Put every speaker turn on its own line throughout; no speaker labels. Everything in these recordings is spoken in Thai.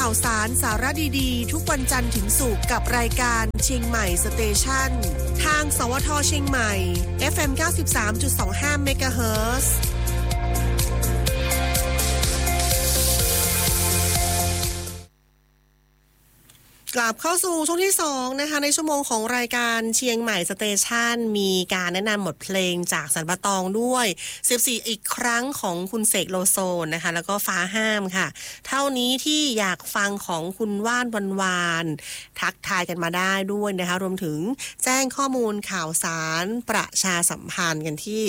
ข่าวสารสาระดีๆทุกวันจันทร์ถึงศุกร์กับรายการเชียงใหม่สเตชันทางสวทเชียงใหม่ FM 93.25 เมกะเฮิรตซ์ กลับเข้าสู่ช่วงที่2นะคะในชั่วโมงของรายการเชียงใหม่สเตชันมีการแนะนำบทเพลงจากสันปะตองด้วย14อีกครั้งของคุณเสกโลโซนะคะแล้วก็ฟ้าห้ามค่ะเท่านี้ที่อยากฟังของคุณว่านวันวานทักทายกันมาได้ด้วยนะคะรวมถึงแจ้งข้อมูลข่าวสารประชาสัมพันธ์กันที่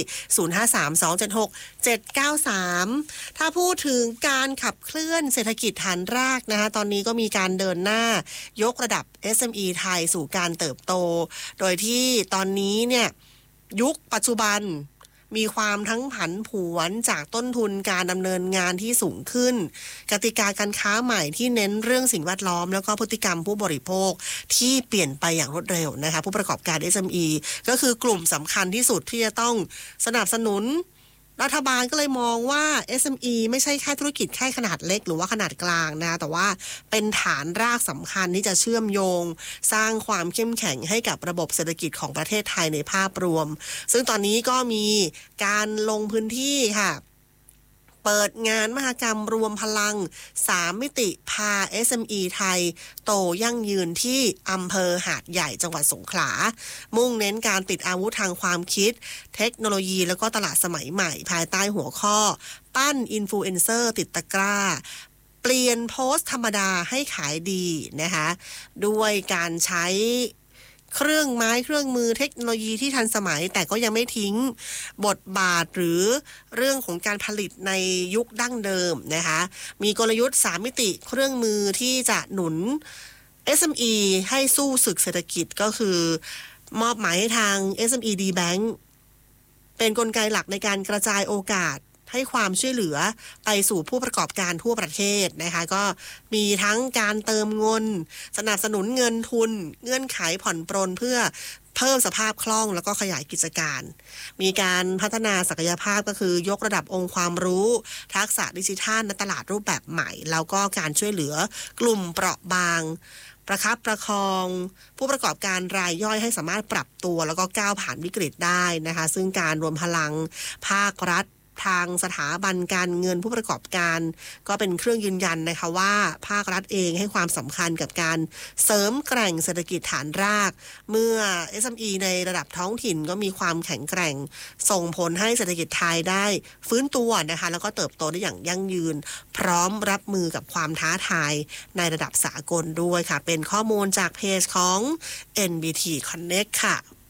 0532767793ถ้าพูดถึงการขับเคลื่อนเศรษฐกิจฐานรากนะคะตอนนี้ก็มีการเดินหน้ายกระดับ SME ไทยสู่การเติบโตโดยที่ตอนนี้เนี่ยยุคปัจจุบันมีความทั้งผันผวนจากต้นทุนการดำเนินงานที่สูงขึ้นกติกาการค้าใหม่ที่เน้นเรื่องสิ่งแวดล้อมแล้วก็พฤติกรรมผู้บริโภคที่เปลี่ยนไปอย่างรวดเร็วนะคะผู้ประกอบการ SME ก็คือกลุ่มสำคัญที่สุดที่จะต้องสนับสนุนรัฐบาลก็เลยมองว่า SME ไม่ใช่แค่ธุรกิจแค่ขนาดเล็กหรือว่าขนาดกลางนะแต่ว่าเป็นฐานรากสำคัญที่จะเชื่อมโยงสร้างความเข้มแข็งให้กับระบบเศรษฐกิจของประเทศไทยในภาพรวมซึ่งตอนนี้ก็มีการลงพื้นที่ค่ะเปิดงานมหกรรมรวมพลัง3มิติพา SME ไทยโตยั่งยืนที่อำเภอหาดใหญ่จังหวัดสงขลามุ่งเน้นการติดอาวุธทางความคิดเทคโนโลยีแล้วก็ตลาดสมัยใหม่ภายใต้หัวข้อปั้นอินฟลูเอนเซอร์ติดตะกร้าเปลี่ยนโพสต์ธรรมดาให้ขายดีนะคะด้วยการใช้เครื่องไม้เครื่องมือเทคโนโลยีที่ทันสมัยแต่ก็ยังไม่ทิ้งบทบาทหรือเรื่องของการผลิตในยุคดั้งเดิมนะคะมีกลยุทธ์3มิติเครื่องมือที่จะหนุน SME ให้สู้ศึกเศรษฐกิจก็คือมอบหมายให้ทาง SME D Bank เป็นกลไกหลักในการกระจายโอกาสให้ความช่วยเหลือไปสู่ผู้ประกอบการทั่วประเทศนะคะก็มีทั้งการเติมเงินสนับสนุนเงินทุนเงื่อนไขผ่อนปรนเพื่อเพิ่มสภาพคล่องแล้วก็ขยายกิจการมีการพัฒนาศักยภาพก็คือยกระดับองค์ความรู้ทักษะดิจิทัลในตลาดรูปแบบใหม่แล้วก็การช่วยเหลือกลุ่มเปราะบางประคับประคองผู้ประกอบการรายย่อยให้สามารถปรับตัวแล้วก็ก้าวผ่านวิกฤตได้นะคะซึ่งการรวมพลังภาครัฐทางสถาบันการเงินผู้ประกอบการก็เป็นเครื่องยืนยันนะคะว่าภาครัฐเองให้ความสำคัญกับการเสริมแกร่งเศรษฐกิจฐานรากเมื่อ SME ในระดับท้องถิ่นก็มีความแข็งแกร่งส่งผลให้เศรษฐกิจไทยได้ฟื้นตัวนะคะแล้วก็เติบโตได้อย่างยั่งยืนพร้อมรับมือกับความท้าทายในระดับสากลด้วยค่ะเป็นข้อมูลจากเพจของ NBT Connect ค่ะ